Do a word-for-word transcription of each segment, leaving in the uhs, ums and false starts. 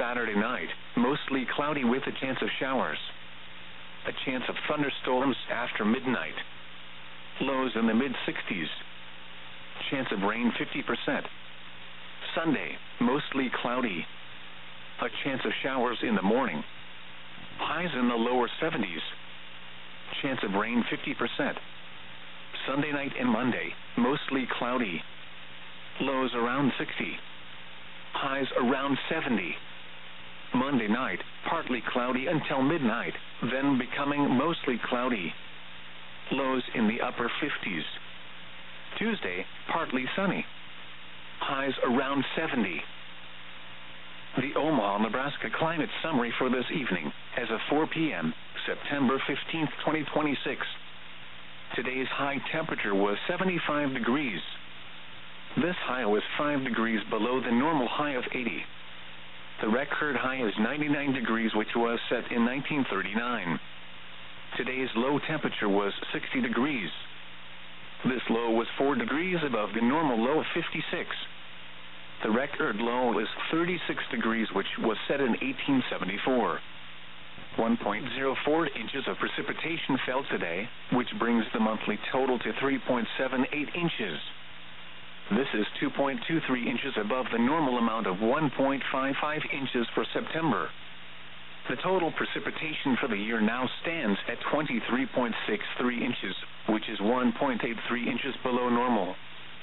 Saturday night, mostly cloudy with a chance of showers. A chance of thunderstorms after midnight. Lows in the mid sixties. Chance of rain fifty percent. Sunday, mostly cloudy. A chance of showers in the morning. Highs in the lower seventies. Chance of rain fifty percent. Sunday night and Monday, mostly cloudy. Lows around sixty. Highs around seventy. Monday night, partly cloudy until midnight, then becoming mostly cloudy. Lows in the upper fifties. Tuesday, partly sunny. Highs around seventy. The Omaha, Nebraska climate summary for this evening, as of four p.m., September fifteenth, twenty twenty-six. Today's high temperature was seventy-five degrees. This high was five degrees below the normal high of eighty. The record high is ninety-nine degrees, which was set in nineteen thirty-nine. Today's low temperature was sixty degrees. This low was four degrees above the normal low of fifty-six. The record low is thirty-six degrees, which was set in eighteen seventy-four. one point zero four inches of precipitation fell today, which brings the monthly total to three point seven eight inches. This is two point two three inches above the normal amount of one point five five inches for September. The total precipitation for the year now stands at twenty-three point six three inches, which is one point eight three inches below normal.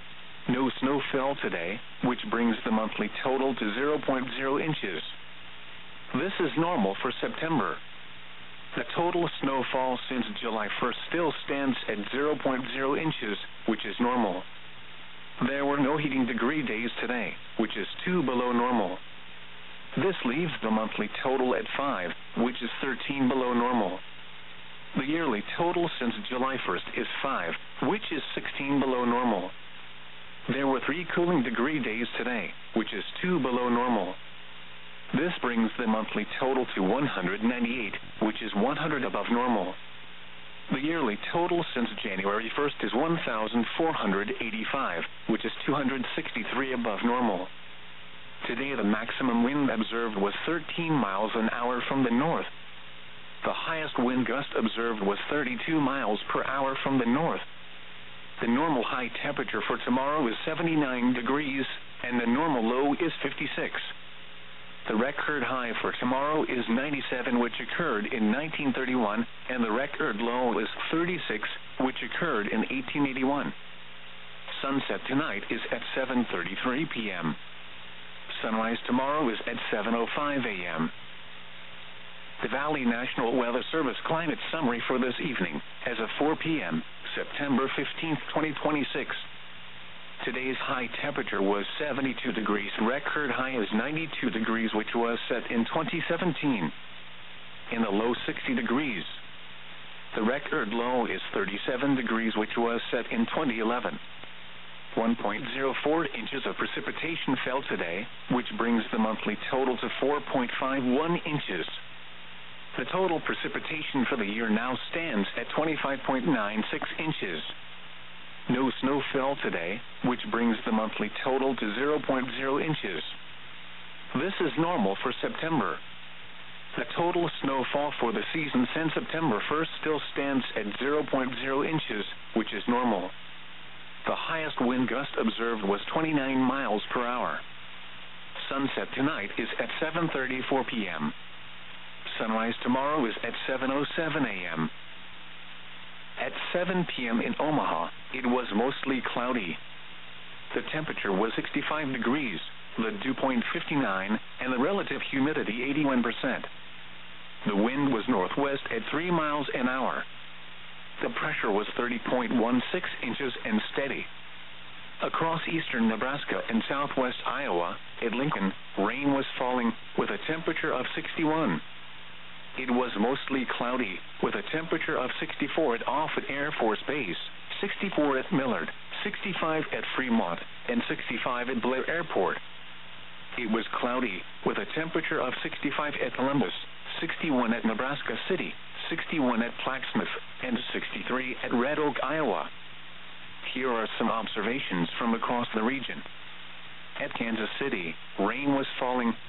No snow fell today, which brings the monthly total to zero point zero inches. This is normal for September. The total snowfall since July first still stands at zero point zero inches, which is normal. There were no heating degree days today, which is two below normal. This leaves the monthly total at five, which is thirteen below normal. The yearly total since July first is five, which is sixteen below normal. There were three cooling degree days today, which is two below normal. This brings the monthly total to one hundred ninety-eight, which is one hundred above normal. The yearly total since January first is one thousand four hundred eighty-five, which is two hundred sixty-three above normal. Today the maximum wind observed was thirteen miles an hour from the north. The highest wind gust observed was thirty-two miles per hour from the north. The normal high temperature for tomorrow is seventy-nine degrees, and the normal low is fifty-six. The record high for tomorrow is ninety-seven, which occurred in nineteen thirty-one, and the record low is thirty-six, which occurred in eighteen eighty-one. Sunset tonight is at seven thirty-three p.m. Sunrise tomorrow is at seven oh five a.m. The Valley National Weather Service climate summary for this evening, as of four p.m., September fifteenth, twenty twenty-six. Today's high temperature was seventy-two degrees. Record high is ninety-two degrees, which was set in twenty seventeen. In the low sixty degrees. The record low is thirty-seven degrees, which was set in twenty eleven. one point zero four inches of precipitation fell today, which brings the monthly total to four point five one inches. The total precipitation for the year now stands at twenty-five point nine six inches. No snow fell today, which brings the monthly total to zero point zero inches. This is normal for September. The total snowfall for the season since September first still stands at zero point zero inches, which is normal. The highest wind gust observed was twenty-nine miles per hour. Sunset tonight is at seven thirty-four p.m. Sunrise tomorrow is at seven oh seven a.m. At seven p.m. in Omaha, it was mostly cloudy. The temperature was sixty-five degrees, the dew point fifty-nine, and the relative humidity eighty-one percent. The wind was northwest at three miles an hour. The pressure was thirty point one six inches and steady. Across eastern Nebraska and southwest Iowa, at Lincoln, rain was falling, with a temperature of sixty-one. It was mostly cloudy, with a temperature of sixty-four at Offutt Air Force Base, sixty-four at Millard, sixty-five at Fremont, and sixty-five at Blair Airport. It was cloudy, with a temperature of sixty-five at Columbus, sixty-one at Nebraska City, sixty-one at Plaquemine, and sixty-three at Red Oak, Iowa. Here are some observations from across the region. At Kansas City, rain was falling,